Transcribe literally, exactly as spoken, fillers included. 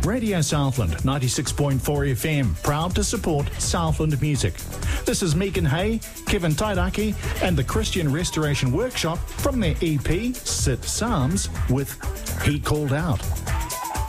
Radio Southland, ninety-six point four F M, proud to support Southland music. This is Megan Hay, Kevin Tairaki, and the Christian Restoration Workshop from their E P, Sit Psalms, with He Called Out.